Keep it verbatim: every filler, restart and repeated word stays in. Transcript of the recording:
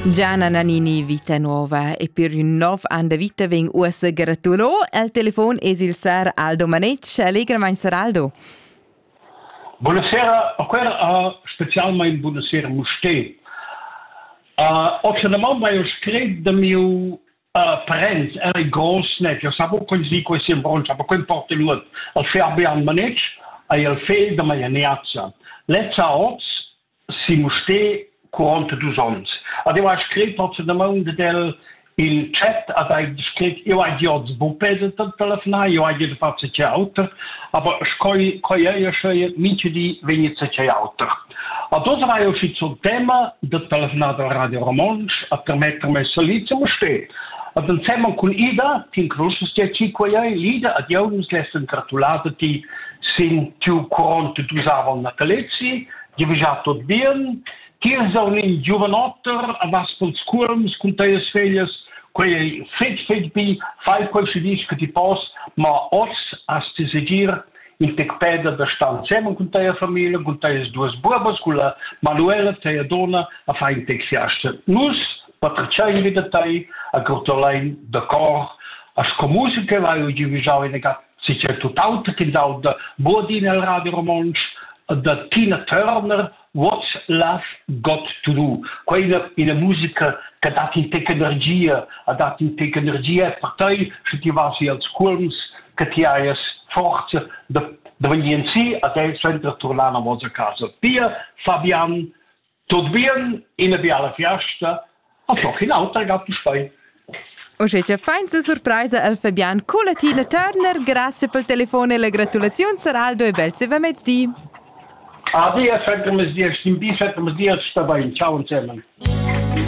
Gianna Nannini, vita nuova e per un nov anno di vita veng ussa gratulò. Al telefono è il Sir Aldo Manetsch. Allegramente, Sir Aldo. Buonasera, uh, specialmente buonasera a te. Uh, Ottenamente vai scritto da mio uh, parents, era großnet. Io sapevo che si questo in bronzo, ma quel porta lui al Fabian Manetsch e al fe da mia neazza. Letzter Ort si muste quarantadue anni. Avevo scritto ottenamente del in chat, avevo scritto, io ho già sboppeso del telefono, io ho già fatto c'è auto, ma scoi io scoi minci di venire c'è auto. Adesso avevo uscito sul tema del telefono del Radio Romansch a permettermi salito a stare. Ad insieme con Ida, che incluso stia cinque anni, l'Ida a Dio nos lassen gratulare ti sin più quarantadue anni natalizi, di già tutto bene, che sono in giovanotter, a vas per scuols, con te sveglias, quei fit fit bi, fai quel si dice che ti posso, ma os a ti seguir in tecpeda da stanza insieme con te famiglia, con te due bubas, con la Manuela, te donna, a fare in tec fiaste. Nus, patriciai di te, a grottolein de cor, a scomusica, vai o givigiao in egat, si c'è tutt'altro che da da Bodin al Radio Romansch, da Tina Turner, What's Love Got to Do? Quella in musica che dà in te energia, ha dato in te energia per te, se ti vai als scuols, che ti hai forza da venire in sì, adesso entra tornare a vostra casa. Pia, Fabian, tutto bene, in una bella festa, e toch in auto, ragazzi, fai. O c'è già fine sorpresa al Fabian con la Tina Turner, grazie per il telefono e la gratulazione, Sir Aldo, e bel se va mezz'dì. Adesso, fate-me dire, sti in bi, fate-me dire, sta bene, ciao insieme.